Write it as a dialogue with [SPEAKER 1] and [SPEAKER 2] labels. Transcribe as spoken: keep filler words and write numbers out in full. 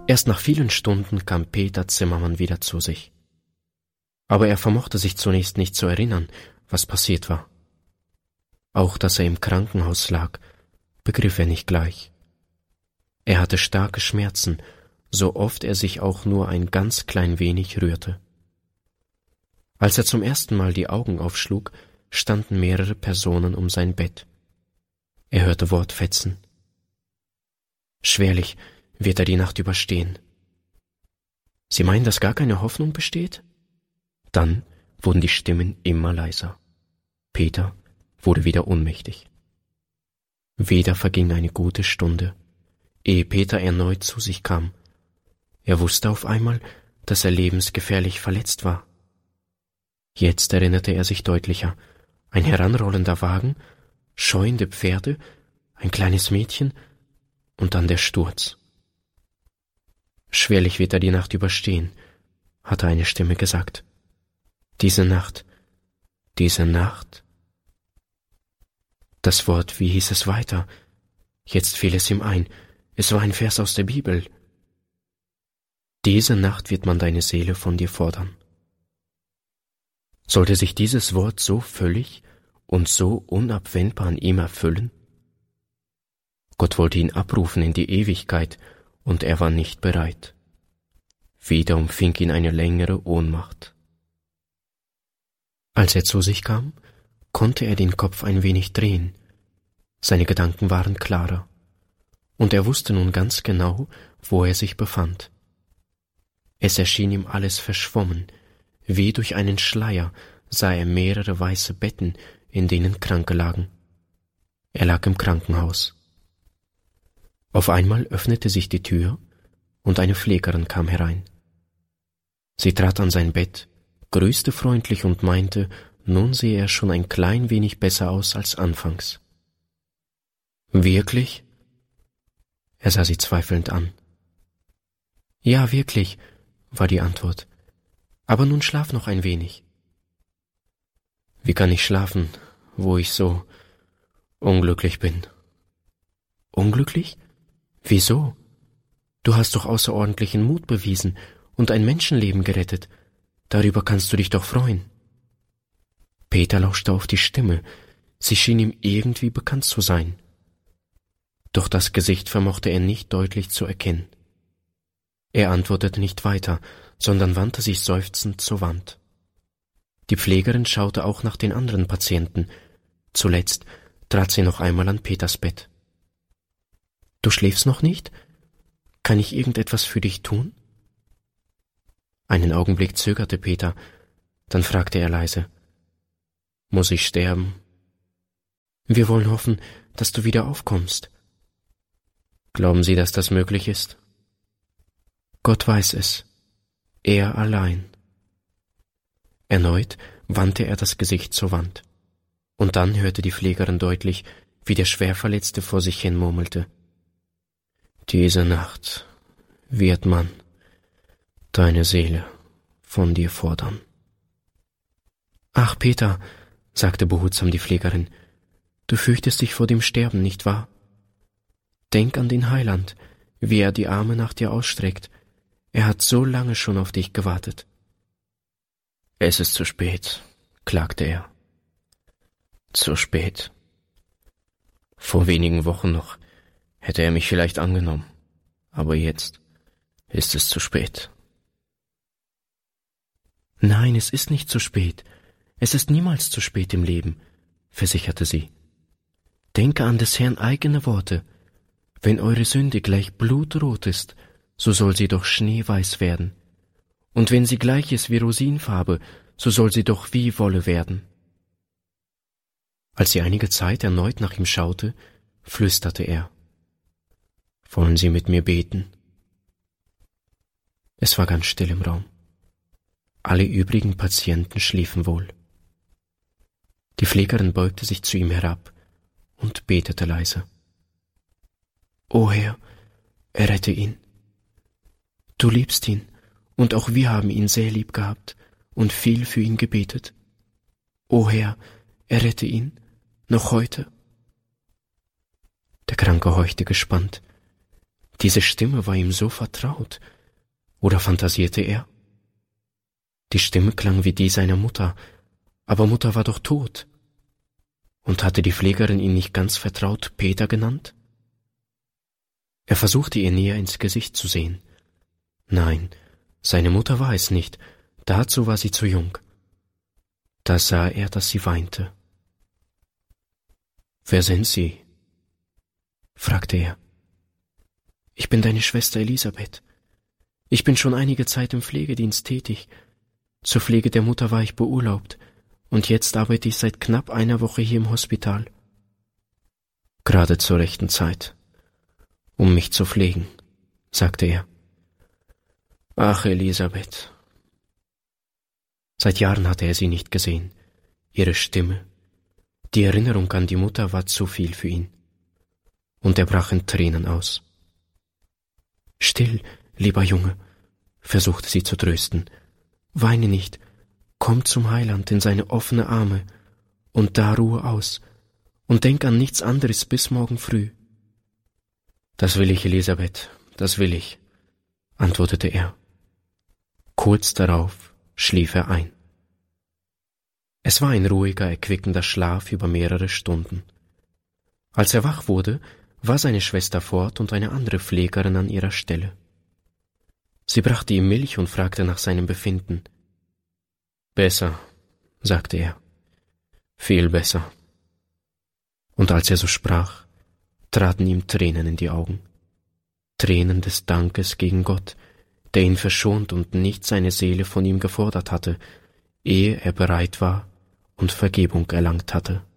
[SPEAKER 1] Erst nach vielen Stunden kam Peter Zimmermann wieder zu sich. Aber er vermochte sich zunächst nicht zu erinnern, was passiert war. Auch dass er im Krankenhaus lag, begriff er nicht gleich. Er hatte starke Schmerzen, so oft er sich auch nur ein ganz klein wenig rührte. Als er zum ersten Mal die Augen aufschlug, standen mehrere Personen um sein Bett. Er hörte Wortfetzen. Schwerlich wird er die Nacht überstehen. Sie meinen, dass gar keine Hoffnung besteht? Dann wurden die Stimmen immer leiser. Peter wurde wieder ohnmächtig. Wieder verging eine gute Stunde, ehe Peter erneut zu sich kam. Er wusste auf einmal, dass er lebensgefährlich verletzt war. Jetzt erinnerte er sich deutlicher. Ein heranrollender Wagen, scheuende Pferde, ein kleines Mädchen und dann der Sturz. Schwerlich wird er die Nacht überstehen, hatte eine Stimme gesagt. Diese Nacht, diese Nacht. Das Wort, wie hieß es weiter? Jetzt fiel es ihm ein. Es war ein Vers aus der Bibel. Diese Nacht wird man deine Seele von dir fordern. Sollte sich dieses Wort so völlig und so unabwendbar an ihm erfüllen? Gott wollte ihn abrufen in die Ewigkeit, und er war nicht bereit. Wieder umfing ihn eine längere Ohnmacht. Als er zu sich kam, konnte er den Kopf ein wenig drehen. Seine Gedanken waren klarer, und er wusste nun ganz genau, wo er sich befand. Es erschien ihm alles verschwommen, wie durch einen Schleier sah er mehrere weiße Betten, in denen Kranke lagen. Er lag im Krankenhaus. Auf einmal öffnete sich die Tür, und eine Pflegerin kam herein. Sie trat an sein Bett, grüßte freundlich und meinte, nun sehe er schon ein klein wenig besser aus als anfangs. »Wirklich?« Er sah sie zweifelnd an. »Ja, wirklich«, war die Antwort. »Aber nun schlaf noch ein wenig.« »Wie kann ich schlafen, wo ich so unglücklich bin?« »Unglücklich? Wieso? Du hast doch außerordentlichen Mut bewiesen und ein Menschenleben gerettet. Darüber kannst du dich doch freuen.« Peter lauschte auf die Stimme. Sie schien ihm irgendwie bekannt zu sein. Doch das Gesicht vermochte er nicht deutlich zu erkennen. Er antwortete nicht weiter, sondern wandte sich seufzend zur Wand. Die Pflegerin schaute auch nach den anderen Patienten. Zuletzt trat sie noch einmal an Peters Bett. »Du schläfst noch nicht? Kann ich irgendetwas für dich tun?« Einen Augenblick zögerte Peter, dann fragte er leise, »Muss ich sterben?« »Wir wollen hoffen, dass du wieder aufkommst.« »Glauben Sie, dass das möglich ist?« »Gott weiß es. Er allein.« Erneut wandte er das Gesicht zur Wand. Und dann hörte die Pflegerin deutlich, wie der Schwerverletzte vor sich hin murmelte. »Diese Nacht wird man deine Seele von dir fordern.« »Ach, Peter«, sagte behutsam die Pflegerin, »du fürchtest dich vor dem Sterben, nicht wahr? Denk an den Heiland, wie er die Arme nach dir ausstreckt. Er hat so lange schon auf dich gewartet.« »Es ist zu spät«, klagte er. »Zu spät. Vor wenigen Wochen noch hätte er mich vielleicht angenommen, aber jetzt ist es zu spät.« »Nein, es ist nicht zu spät. Es ist niemals zu spät im Leben«, versicherte sie. »Denke an des Herrn eigene Worte. Wenn eure Sünde gleich blutrot ist, so soll sie doch schneeweiß werden. Und wenn sie gleich ist wie Rosinfarbe, so soll sie doch wie Wolle werden.« Als sie einige Zeit erneut nach ihm schaute, flüsterte er, »Wollen Sie mit mir beten?« Es war ganz still im Raum. Alle übrigen Patienten schliefen wohl. Die Pflegerin beugte sich zu ihm herab und betete leise. »O Herr, errette ihn. Du liebst ihn, und auch wir haben ihn sehr lieb gehabt und viel für ihn gebetet. O Herr, errette ihn, noch heute.« Der Kranke horchte gespannt. Diese Stimme war ihm so vertraut. Oder fantasierte er? Die Stimme klang wie die seiner Mutter, aber Mutter war doch tot. Und hatte die Pflegerin ihn nicht ganz vertraut Peter genannt? Er versuchte ihr näher ins Gesicht zu sehen. Nein, seine Mutter war es nicht, dazu war sie zu jung. Da sah er, dass sie weinte. »Wer sind Sie?« fragte er. »Ich bin deine Schwester Elisabeth. Ich bin schon einige Zeit im Pflegedienst tätig. Zur Pflege der Mutter war ich beurlaubt, und jetzt arbeite ich seit knapp einer Woche hier im Hospital.« »Gerade zur rechten Zeit, um mich zu pflegen«, sagte er. »Ach, Elisabeth.« Seit Jahren hatte er sie nicht gesehen. Ihre Stimme, die Erinnerung an die Mutter war zu viel für ihn. Und er brach in Tränen aus. »Still, lieber Junge«, versuchte sie zu trösten. »Weine nicht. Komm zum Heiland in seine offene Arme und da ruhe aus und denk an nichts anderes bis morgen früh.« »Das will ich, Elisabeth, das will ich«, antwortete er. Kurz darauf schlief er ein. Es war ein ruhiger, erquickender Schlaf über mehrere Stunden. Als er wach wurde, war seine Schwester fort und eine andere Pflegerin an ihrer Stelle. Sie brachte ihm Milch und fragte nach seinem Befinden. »Besser«, sagte er, »viel besser.« Und als er so sprach, traten ihm Tränen in die Augen. Tränen des Dankes gegen Gott, der ihn verschont und nicht seine Seele von ihm gefordert hatte, ehe er bereit war und Vergebung erlangt hatte.